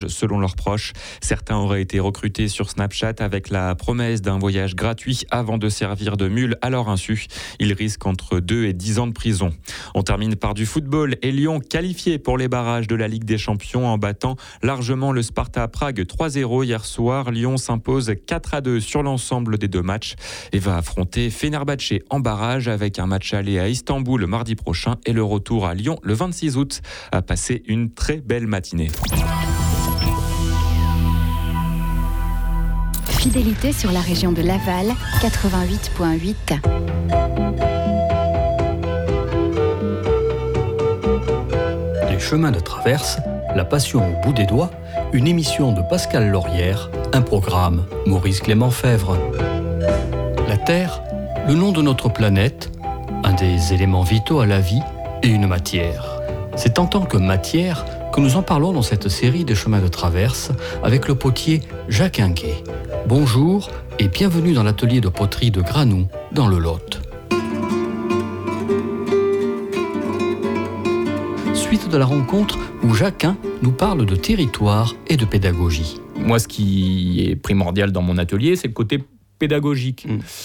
selon leurs proches. Certains auraient été recrutés sur Snapchat avec la promesse d'un voyage gratuit avant de servir de mule à leur insu. Ils risquent entre 2 et 10 ans de prison. On termine par du football et Lyon qualifié pour les barrages de la Ligue des Champions en battant largement le Sparta Prague 3-0 hier soir. Lyon s'impose 4-2 sur l'ensemble des 2 matchs et va affronter Fenerbahçe en barrage avec un match aller à Istanbul mardi prochain et le retour à Lyon le 26 août. À passer une très belle matinée. Fidélité sur la région de Laval, 88.8. Les chemins de traverse, la passion au bout des doigts, une émission de Pascal Laurière, un programme Maurice Clément Fèvre. La Terre, le nom de notre planète, un des éléments vitaux à la vie et une matière. C'est en tant que matière que nous en parlons dans cette série de chemins de traverse avec le potier Jacques Inguet. Bonjour et bienvenue dans l'atelier de poterie de Granou, dans le Lot. Suite de la rencontre où Jacquin nous parle de territoire et de pédagogie. Moi, ce qui est primordial dans mon atelier, c'est le côté pédagogique.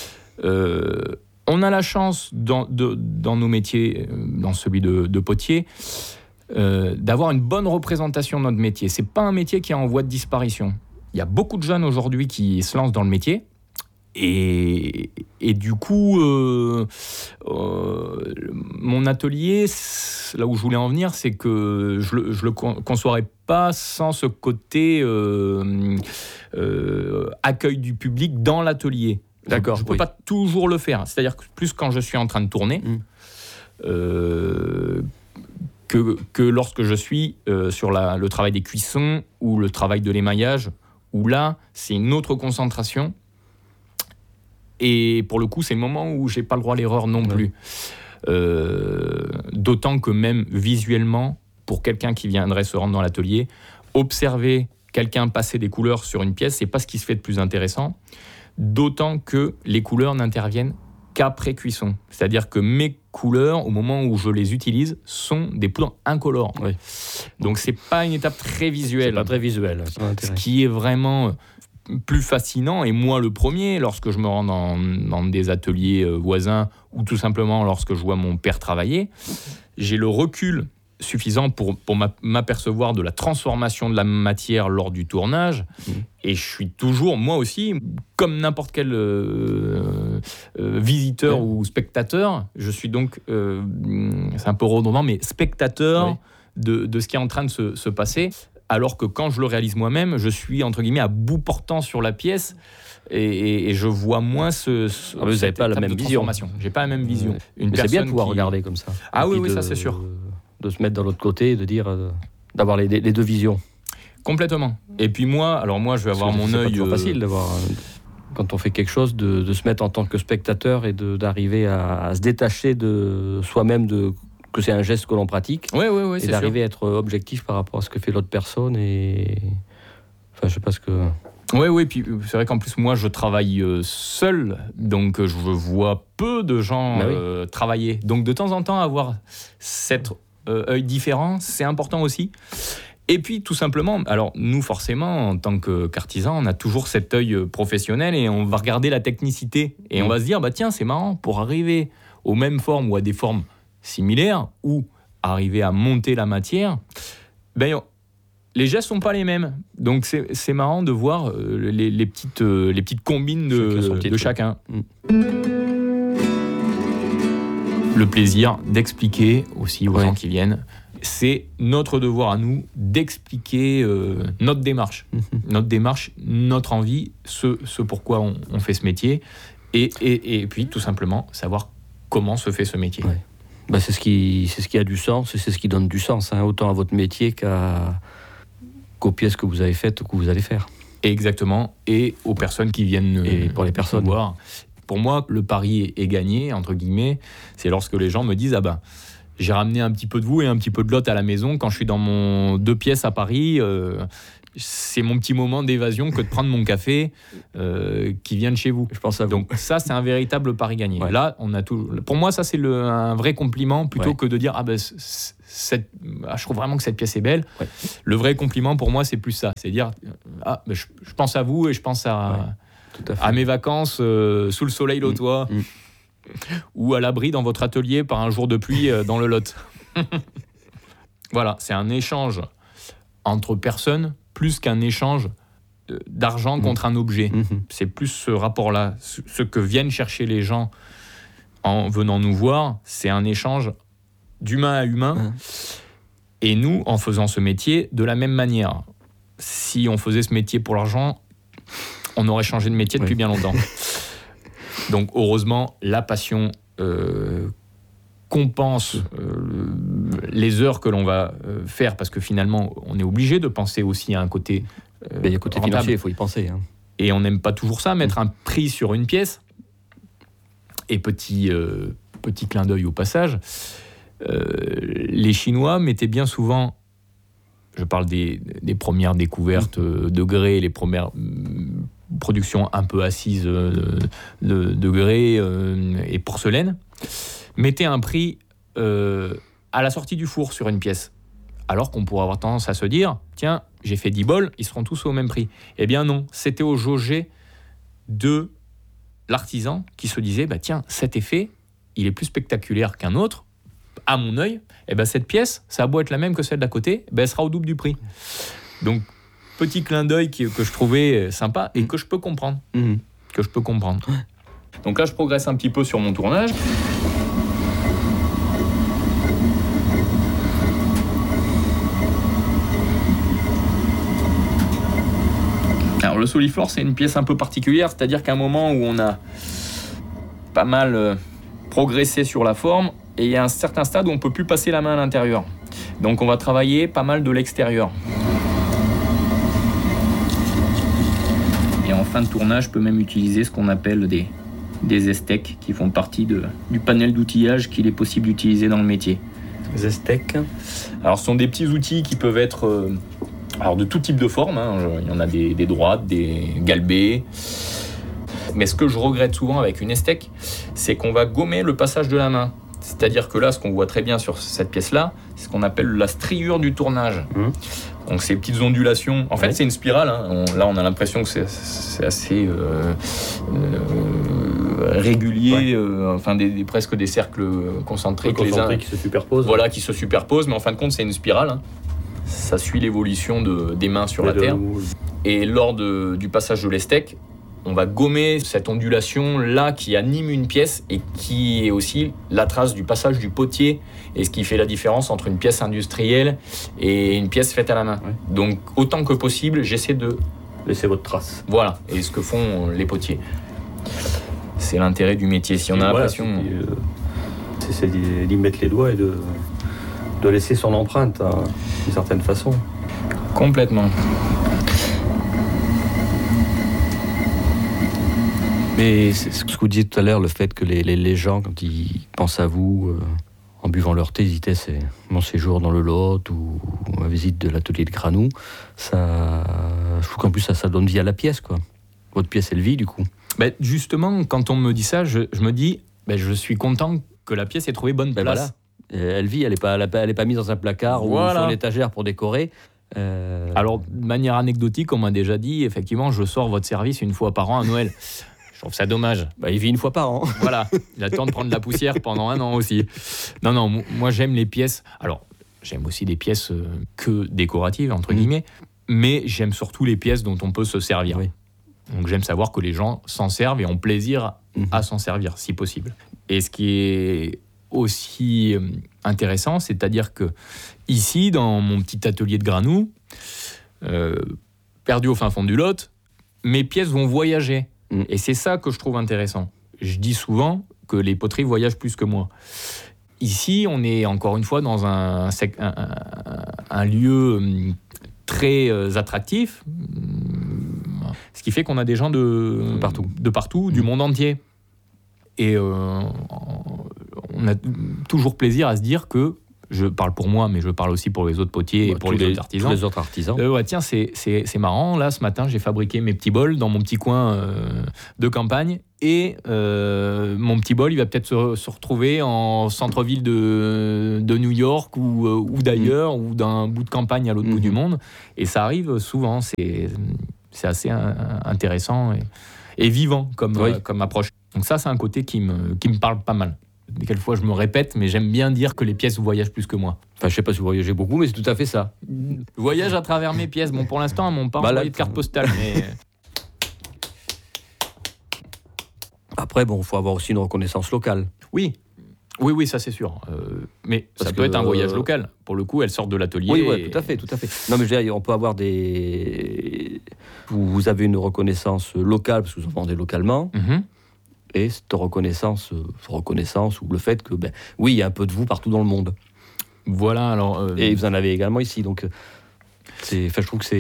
On a la chance dans nos métiers, dans celui de potier, d'avoir une bonne représentation de notre métier. C'est pas un métier qui est en voie de disparition. Il y a beaucoup de jeunes aujourd'hui qui se lancent dans le métier. Et du coup, mon atelier, là où je voulais en venir, c'est que je le conçoirais pas sans ce côté accueil du public dans l'atelier. D'accord. Je ne peux pas toujours le faire. C'est-à-dire que plus quand je suis en train de tourner, que lorsque je suis sur le travail des cuissons ou le travail de l'émaillage, où là, c'est une autre concentration. Et pour le coup, c'est le moment où j'ai pas le droit à l'erreur non plus. D'autant que même visuellement, pour quelqu'un qui viendrait se rendre dans l'atelier, observer quelqu'un passer des couleurs sur une pièce, c'est pas ce qui se fait de plus intéressant. D'autant que les couleurs n'interviennent qu'après cuisson. C'est-à-dire que mes couleurs, au moment où je les utilise, sont des poudres incolores. Oui. Donc c'est pas une étape très visuelle. C'est pas très visuel. Ce qui est vraiment plus fascinant, et moi le premier, lorsque je me rends dans des ateliers voisins, ou tout simplement lorsque je vois mon père travailler, j'ai le recul suffisant pour m'apercevoir de la transformation de la matière lors du tournage. Et je suis toujours, moi aussi, comme n'importe quel visiteur ou spectateur, je suis donc, c'est un peu redondant, mais spectateur de ce qui est en train de se passer. Alors que quand je le réalise moi-même, je suis entre guillemets à bout portant sur la pièce et je vois moins vous n'avez pas la même vision. J'ai pas la même vision. Mais c'est bien de pouvoir regarder comme ça. Ah oui, ça c'est sûr. De se mettre de l'autre côté et de dire, d'avoir les deux visions. Complètement. Et puis moi, je vais avoir mon œil. C'est pas toujours facile d'avoir, quand on fait quelque chose, de se mettre en tant que spectateur et d'arriver à se détacher de soi-même que c'est un geste que l'on pratique, et d'arriver à être objectif par rapport à ce que fait l'autre personne. Et enfin, je sais pas ce que. Oui, puis c'est vrai qu'en plus moi je travaille seul, donc je vois peu de gens travailler. Donc de temps en temps avoir cet œil différent, c'est important aussi. Et puis tout simplement, alors nous forcément en tant qu'artisans, on a toujours cet œil professionnel et on va regarder la technicité et on va se dire tiens, c'est marrant, pour arriver aux mêmes formes ou à des formes similaires ou arriver à monter la matière, les gestes sont pas les mêmes. Donc c'est marrant de voir les petites combines de chacun. Le plaisir d'expliquer aussi aux gens qui viennent. C'est notre devoir à nous d'expliquer notre démarche. Notre démarche, notre envie, ce pourquoi on fait ce métier. Et puis tout simplement savoir comment se fait ce métier. Ouais. C'est ce qui a du sens et c'est ce qui donne du sens, autant à votre métier qu'aux pièces que vous avez faites ou que vous allez faire. Exactement, et aux personnes qui viennent et pour les personnes voir. Pour moi, le pari est gagné, entre guillemets, c'est lorsque les gens me disent j'ai ramené un petit peu de vous et un petit peu de Lot à la maison quand je suis dans mon 2 pièces à Paris. C'est mon petit moment d'évasion que de prendre mon café qui vient de chez vous. Je pense à vous. Donc ça, c'est un véritable pari gagné. Ouais. Là, on a tout. Pour moi, ça c'est un vrai compliment plutôt que de dire je trouve vraiment que cette pièce est belle. Ouais. Le vrai compliment pour moi, c'est plus ça. C'est dire, je pense à vous et je pense à mes vacances sous le soleil lotois ou à l'abri dans votre atelier par un jour de pluie dans le Lot. Voilà, c'est un échange entre personnes plus qu'un échange d'argent contre un objet. C'est plus ce rapport-là. Ce que viennent chercher les gens en venant nous voir, c'est un échange d'humain à humain. Et nous, en faisant ce métier, de la même manière. Si on faisait ce métier pour l'argent, on aurait changé de métier depuis bien longtemps. Donc, heureusement, la passion compense les heures que l'on va faire, parce que finalement, on est obligé de penser aussi à un côté il y a un côté financier, il faut y penser. Et on n'aime pas toujours ça, mettre un prix sur une pièce. Et petit clin d'œil au passage, les Chinois mettaient bien souvent, je parle des premières découvertes de grès, les premières productions un peu assises de grès et porcelaine, mettaient un prix à la sortie du four sur une pièce. Alors qu'on pourrait avoir tendance à se dire, tiens, j'ai fait 10 bols, ils seront tous au même prix. Eh bien non, c'était au jauger de l'artisan qui se disait, tiens, cet effet, il est plus spectaculaire qu'un autre, à mon œil, cette pièce, ça a beau être la même que celle d'à côté, elle sera au double du prix. Donc, petit clin d'œil que je trouvais sympa et que je peux comprendre. Donc là, je progresse un petit peu sur mon tournage. Alors, le Soliflore, c'est une pièce un peu particulière, c'est-à-dire qu'à un moment où on a pas mal progressé sur la forme, et il y a un certain stade où on ne peut plus passer la main à l'intérieur. Donc on va travailler pas mal de l'extérieur. Et en fin de tournage, je peux même utiliser ce qu'on appelle des estecs qui font partie du panel d'outillage qu'il est possible d'utiliser dans le métier. Les estecs. Alors ce sont des petits outils qui peuvent être de tout type de forme. Il y en a des droites, des galbées. Mais ce que je regrette souvent avec une estec, c'est qu'on va gommer le passage de la main. C'est-à-dire que là, ce qu'on voit très bien sur cette pièce-là, c'est ce qu'on appelle la striure du tournage. Donc ces petites ondulations, en fait c'est une spirale. Là on a l'impression que c'est assez régulier, presque des cercles concentriques. Qui se superposent. Voilà, qui se superposent, mais en fin de compte c'est une spirale. Ça suit l'évolution des mains sur la terre. Et lors du passage de l'estec, on va gommer cette ondulation-là qui anime une pièce et qui est aussi la trace du passage du potier et ce qui fait la différence entre une pièce industrielle et une pièce faite à la main. Donc, autant que possible, j'essaie de laisser votre trace. Voilà, et ce que font les potiers. C'est l'intérêt du métier. Si on a l'impression... C'est d'y mettre les doigts et de laisser son empreinte d'une certaine façon. Complètement. Mais c'est ce que vous disiez tout à l'heure, le fait que les gens, quand ils pensent à vous, en buvant leur thé, ils disaient c'est mon séjour dans le Lot ou ma visite de l'atelier de Granou, je trouve qu'en plus ça donne vie à la pièce, quoi. Votre pièce, elle vit, du coup. Justement, quand on me dit ça, je me dis, je suis content que la pièce ait trouvé bonne place. Voilà. Elle vit, elle n'est pas mise dans un placard ou sur une étagère pour décorer. Alors, de manière anecdotique, on m'a déjà dit, effectivement, je sors votre service une fois par an à Noël. Je trouve ça dommage. Il vit une fois par an. Voilà, il a le temps de prendre de la poussière pendant 1 an aussi. Non, moi j'aime les pièces. Alors, j'aime aussi des pièces que décoratives, entre guillemets, mais j'aime surtout les pièces dont on peut se servir. Oui. Donc j'aime savoir que les gens s'en servent et ont plaisir à s'en servir, si possible. Et ce qui est aussi intéressant, c'est-à-dire que ici, dans mon petit atelier de Granou, perdu au fin fond du Lot, mes pièces vont voyager. Et c'est ça que je trouve intéressant. Je dis souvent que les poteries voyagent plus que moi. Ici, on est encore une fois dans un lieu très attractif, ce qui fait qu'on a des gens de partout, du monde entier. Et on a toujours plaisir à se dire que je parle pour moi, mais je parle aussi pour les autres potiers et pour les autres artisans. Tous les autres artisans. Tiens, c'est marrant. Là, ce matin, j'ai fabriqué mes petits bols dans mon petit coin de campagne. Et mon petit bol, il va peut-être se retrouver en centre-ville de New York ou d'ailleurs, ou d'un bout de campagne à l'autre bout du monde. Et ça arrive souvent. C'est assez intéressant et vivant comme approche. Donc ça, c'est un côté qui me parle pas mal. Quelquefois, je me répète, mais j'aime bien dire que les pièces voyagent plus que moi. Enfin, je sais pas si vous voyagez beaucoup, mais c'est tout à fait ça. Je voyage à travers mes pièces. Bon, pour l'instant, elles m'ont pas envoyé de carte postale, mais... Après, bon, il faut avoir aussi une reconnaissance locale. Oui, ça c'est sûr. Mais Parce ça peut être un voyage local. Pour le coup, elles sortent de l'atelier. Oui, tout à fait. Non, mais je veux dire, on peut avoir des... Vous avez une reconnaissance locale, parce que vous en vendez localement. Et cette reconnaissance ou le fait que, oui, il y a un peu de vous partout dans le monde. Voilà, alors... Et vous en avez également ici, donc... je trouve que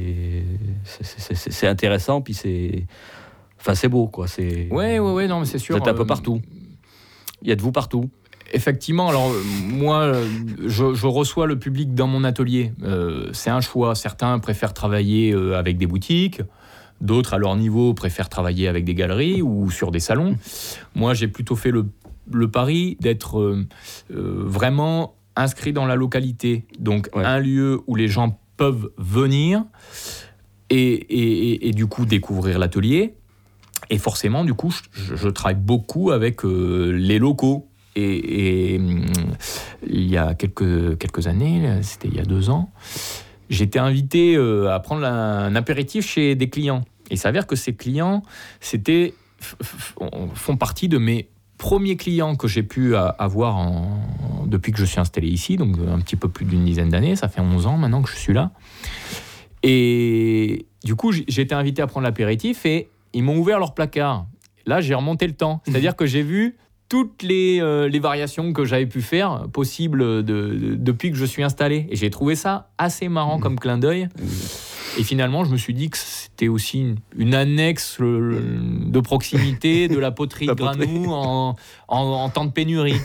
c'est intéressant, puis c'est... Enfin, c'est beau, quoi. Ouais, non, mais c'est sûr. Vous êtes un peu partout. Il y a de vous partout. Effectivement, alors moi, je reçois le public dans mon atelier. C'est un choix. Certains préfèrent travailler avec des boutiques. D'autres, à leur niveau, préfèrent travailler avec des galeries ou sur des salons. Moi, j'ai plutôt fait le pari d'être vraiment inscrit dans la localité. Donc, un lieu où les gens peuvent venir et du coup découvrir l'atelier. Et forcément, du coup, je travaille beaucoup avec les locaux. Et il y a quelques années, c'était il y a 2 ans, j'étais invité à prendre un apéritif chez des clients. Et il s'avère que ces clients font partie de mes premiers clients que j'ai pu avoir depuis que je suis installé ici, donc un petit peu plus d'une dizaine d'années. Ça fait 11 ans maintenant que je suis là. Et du coup, j'ai été invité à prendre l'apéritif et ils m'ont ouvert leur placard. Là, j'ai remonté le temps. C'est-à-dire que j'ai vu toutes les variations que j'avais pu faire possibles depuis que je suis installé. Et j'ai trouvé ça assez marrant comme clin d'œil. Et finalement, je me suis dit que c'était aussi une annexe de proximité de la poterie Granou en temps de pénurie.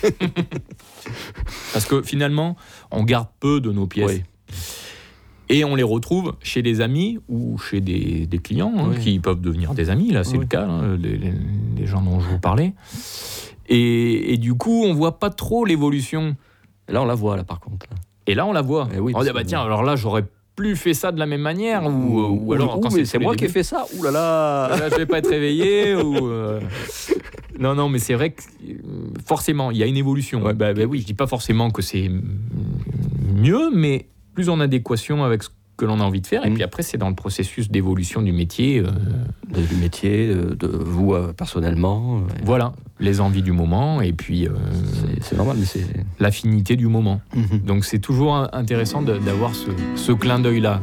Parce que finalement, on garde peu de nos pièces. Oui. Et on les retrouve chez des amis ou chez des clients qui peuvent devenir des amis. Là, c'est le cas, les gens dont je vous parlais. Et du coup, on ne voit pas trop l'évolution. Et là, on la voit, là, par contre. Et là, on la voit. Oui, on dit, tiens, alors là, j'aurais plus fait ça de la même manière. Ou alors, quand c'est moi qui ai fait ça. Ouh là là, je ne vais pas être réveillé. Non, mais c'est vrai que forcément, il y a une évolution. Oui, je ne dis pas forcément que c'est mieux, mais plus en adéquation avec ce que l'on a envie de faire. Et puis après, c'est dans le processus d'évolution du métier. De vous personnellement. Voilà, les envies du moment et puis c'est normal, mais c'est l'affinité du moment. Donc c'est toujours intéressant d'avoir ce clin d'œil-là.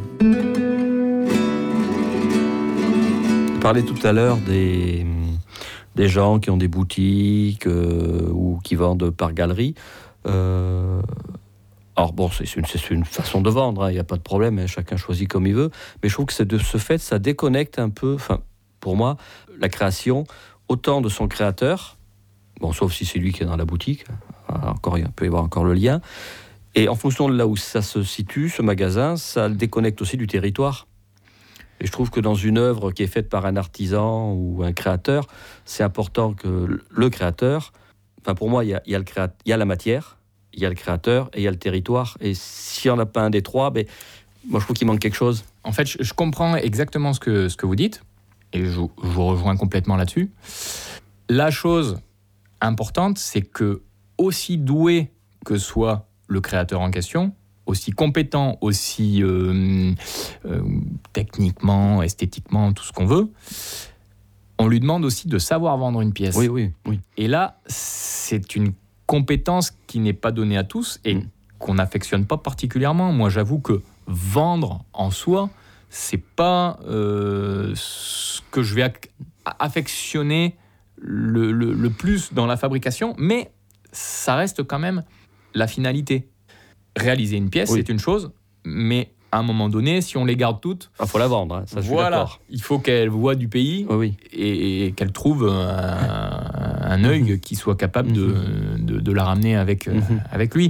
Vous parlez tout à l'heure des gens qui ont des boutiques ou qui vendent par galerie. Alors bon, c'est une façon de vendre, il n'y a pas de problème, chacun choisit comme il veut, mais je trouve que de ce fait, ça déconnecte un peu, pour moi, la création, autant de son créateur, bon, sauf si c'est lui qui est dans la boutique, il peut y avoir encore le lien, et en fonction de là où ça se situe, ce magasin, ça le déconnecte aussi du territoire. Et je trouve que dans une œuvre qui est faite par un artisan ou un créateur, c'est important que le créateur, pour moi, il y a la matière, il y a le créateur et il y a le territoire. Et s'il n'y en a pas un des trois, moi je trouve qu'il manque quelque chose. En fait, je comprends exactement ce que vous dites, et je vous rejoins complètement là-dessus. La chose importante, c'est que aussi doué que soit le créateur en question, aussi compétent, aussi techniquement, esthétiquement, tout ce qu'on veut, on lui demande aussi de savoir vendre une pièce. Oui. Et là, c'est une compétence qui n'est pas donnée à tous et qu'on n'affectionne pas particulièrement. Moi, j'avoue que vendre en soi, c'est pas ce que je vais affectionner le plus dans la fabrication, mais ça reste quand même la finalité. Réaliser une pièce, c'est une chose, mais à un moment donné, si on les garde toutes... Il faut la vendre, ça je suis d'accord. Il faut qu'elle voie du pays et qu'elle trouve un œil qui soit capable de la ramener avec lui.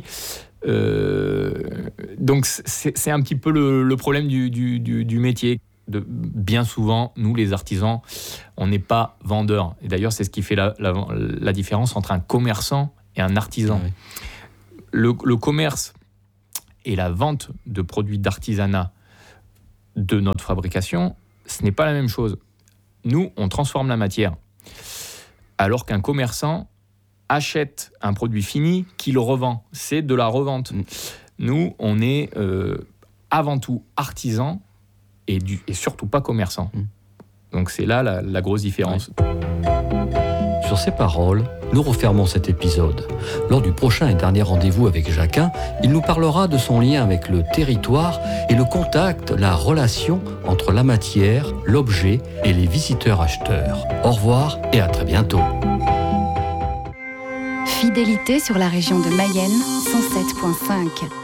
Donc c'est un petit peu le problème du métier. Bien souvent, nous les artisans, on n'est pas vendeurs. Et d'ailleurs, c'est ce qui fait la différence entre un commerçant et un artisan. Oui. Le commerce et la vente de produits d'artisanat de notre fabrication, ce n'est pas la même chose. Nous, on transforme la matière, alors qu'un commerçant achète un produit fini qu'il revend. C'est de la revente. Nous, on est avant tout artisan et surtout pas commerçant. Donc c'est là la grosse différence. Sur ces paroles, nous refermons cet épisode. Lors du prochain et dernier rendez-vous avec Jacquin, il nous parlera de son lien avec le territoire et le contact, la relation entre la matière, l'objet et les visiteurs-acheteurs. Au revoir et à très bientôt. Fidélité sur la région de Mayenne, 107.5.